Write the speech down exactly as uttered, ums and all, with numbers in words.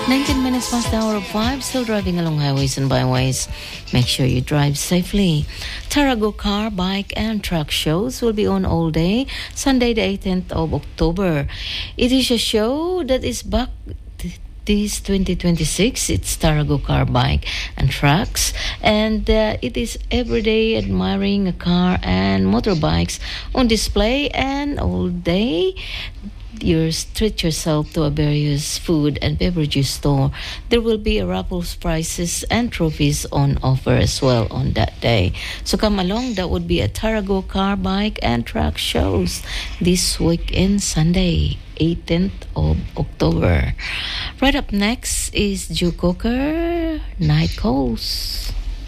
nineteen minutes past the hour of five, still driving along highways and byways. Make sure you drive safely. Tarago car, bike, and truck shows will be on all day, Sunday the eighteenth of October. It is a show that is back this twenty twenty-six. It's Tarago car, bike, and trucks, and uh, it is everyday admiring a car and motorbikes on display, and all day you treat yourself to a various food and beverages store. There will be a raffle prizes and trophies on offer as well on that day. So come along. That would be a Tarago car, bike, and truck shows this weekend, Sunday, eighteenth of October. Right up next is Joe Cocker, Night Calls.